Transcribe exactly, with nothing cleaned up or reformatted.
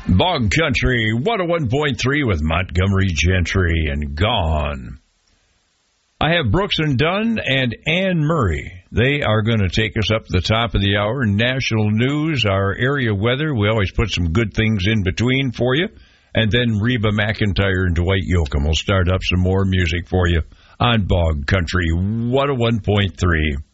Bog Country one oh one point three with Montgomery Gentry and Gone. I have Brooks and Dunn and Ann Murray. They are going to take us up to the top of the hour. National news, our area weather. We always put some good things in between for you. And then Reba McEntire and Dwight Yoakam will start up some more music for you on Bog Country one oh one point three.